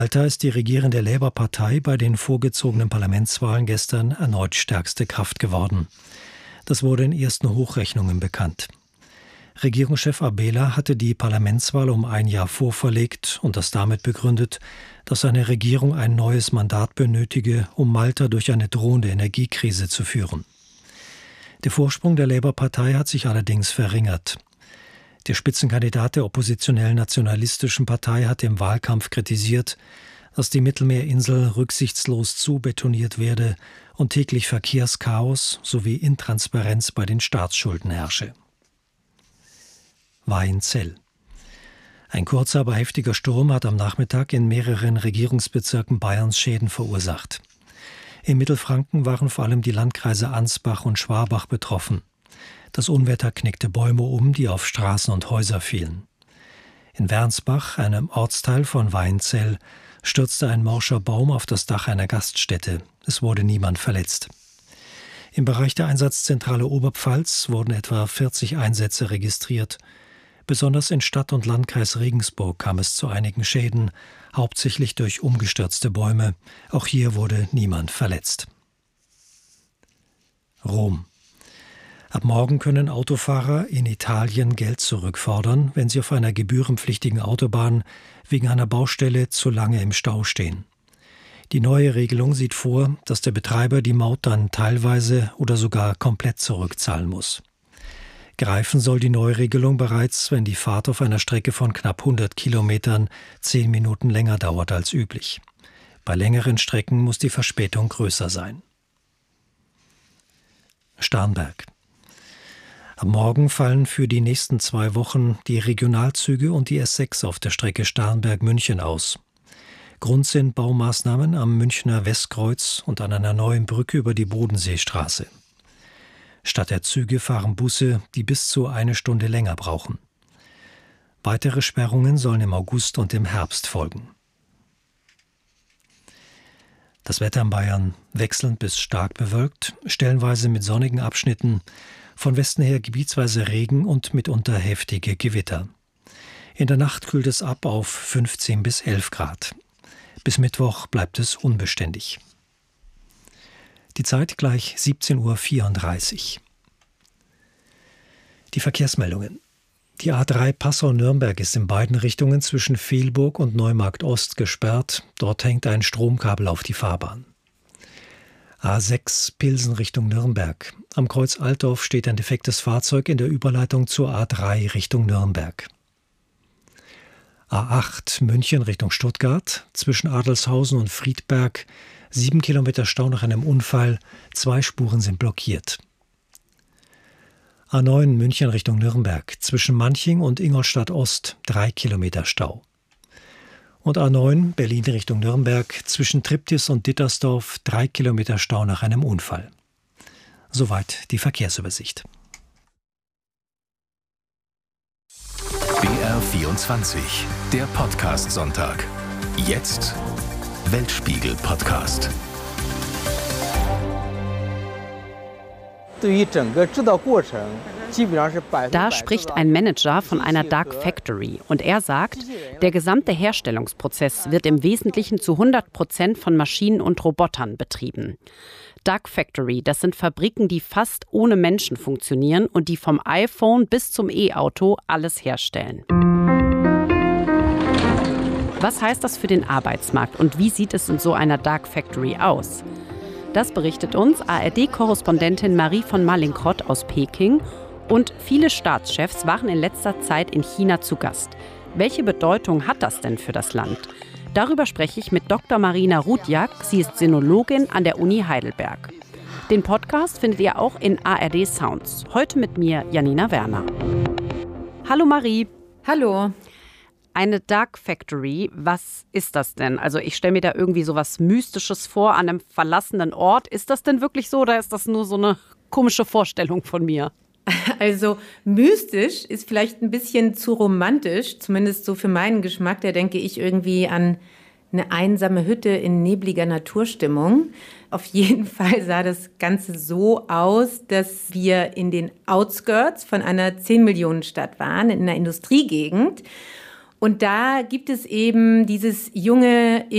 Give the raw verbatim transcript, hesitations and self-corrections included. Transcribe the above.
Malta ist die regierende Labour-Partei bei den vorgezogenen Parlamentswahlen gestern erneut stärkste Kraft geworden. Das wurde in ersten Hochrechnungen bekannt. Regierungschef Abela hatte die Parlamentswahl um ein Jahr vorverlegt und das damit begründet, dass seine Regierung ein neues Mandat benötige, um Malta durch eine drohende Energiekrise zu führen. Der Vorsprung der Labour-Partei hat sich allerdings verringert. Der Spitzenkandidat der oppositionellen nationalistischen Partei hat im Wahlkampf kritisiert, dass die Mittelmeerinsel rücksichtslos zubetoniert werde und täglich Verkehrschaos sowie Intransparenz bei den Staatsschulden herrsche. Weinzell. Ein kurzer, aber heftiger Sturm hat am Nachmittag in mehreren Regierungsbezirken Bayerns Schäden verursacht. In Mittelfranken waren vor allem die Landkreise Ansbach und Schwabach betroffen. Das Unwetter knickte Bäume um, die auf Straßen und Häuser fielen. In Wernsbach, einem Ortsteil von Weinzell, stürzte ein morscher Baum auf das Dach einer Gaststätte. Es wurde niemand verletzt. Im Bereich der Einsatzzentrale Oberpfalz wurden etwa vierzig Einsätze registriert. Besonders in Stadt und Landkreis Regensburg kam es zu einigen Schäden, hauptsächlich durch umgestürzte Bäume. Auch hier wurde niemand verletzt. Rom. Ab morgen können Autofahrer in Italien Geld zurückfordern, wenn sie auf einer gebührenpflichtigen Autobahn wegen einer Baustelle zu lange im Stau stehen. Die neue Regelung sieht vor, dass der Betreiber die Maut dann teilweise oder sogar komplett zurückzahlen muss. Greifen soll die Neuregelung bereits, wenn die Fahrt auf einer Strecke von knapp hundert Kilometern zehn Minuten länger dauert als üblich. Bei längeren Strecken muss die Verspätung größer sein. Starnberg. Am Morgen fallen für die nächsten zwei Wochen die Regionalzüge und die S sechs auf der Strecke Starnberg-München aus. Grund sind Baumaßnahmen am Münchner Westkreuz und an einer neuen Brücke über die Bodenseestraße. Statt der Züge fahren Busse, die bis zu eine Stunde länger brauchen. Weitere Sperrungen sollen im August und im Herbst folgen. Das Wetter in Bayern wechselnd bis stark bewölkt, stellenweise mit sonnigen Abschnitten, von Westen her gebietsweise Regen und mitunter heftige Gewitter. In der Nacht kühlt es ab auf fünfzehn bis elf Grad. Bis Mittwoch bleibt es unbeständig. Die Zeit gleich siebzehn Uhr vierunddreißig. Die Verkehrsmeldungen. Die A drei Passau-Nürnberg ist in beiden Richtungen zwischen Velburg und Neumarkt Ost gesperrt. Dort hängt ein Stromkabel auf die Fahrbahn. A sechs Pilsen Richtung Nürnberg. Am Kreuz Altdorf steht ein defektes Fahrzeug in der Überleitung zur A drei Richtung Nürnberg. A acht München Richtung Stuttgart. Zwischen Adelshausen und Friedberg. Sieben Kilometer Stau nach einem Unfall. Zwei Spuren sind blockiert. A neun München Richtung Nürnberg. Zwischen Manching und Ingolstadt Ost. Drei Kilometer Stau. Und A neun Berlin Richtung Nürnberg, zwischen Triptis und Dittersdorf, drei Kilometer Stau nach einem Unfall. Soweit die Verkehrsübersicht. B R vierundzwanzig, der Podcast-Sonntag. Jetzt Weltspiegel-Podcast. Da spricht ein Manager von einer Dark Factory und er sagt, der gesamte Herstellungsprozess wird im Wesentlichen zu hundert Prozent von Maschinen und Robotern betrieben. Dark Factory, das sind Fabriken, die fast ohne Menschen funktionieren und die vom iPhone bis zum E-Auto alles herstellen. Was heißt das für den Arbeitsmarkt und wie sieht es in so einer Dark Factory aus? Das berichtet uns A R D-Korrespondentin Marie von Mallinckrodt aus Peking. Und viele Staatschefs waren in letzter Zeit in China zu Gast. Welche Bedeutung hat das denn für das Land? Darüber spreche ich mit Doktor Marina Rudjak. Sie ist Sinologin an der Uni Heidelberg. Den Podcast findet ihr auch in A R D Sounds. Heute mit mir, Janina Werner. Hallo Marie. Hallo. Eine Dark Factory, was ist das denn? Also ich stelle mir da irgendwie so was Mystisches vor an einem verlassenen Ort. Ist das denn wirklich so oder ist das nur so eine komische Vorstellung von mir? Also mystisch ist vielleicht ein bisschen zu romantisch, zumindest so für meinen Geschmack. Da denke ich irgendwie an eine einsame Hütte in nebliger Naturstimmung. Auf jeden Fall sah das Ganze so aus, dass wir in den Outskirts von einer zehn-Millionen-Stadt waren, in einer Industriegegend. Und da gibt es eben dieses junge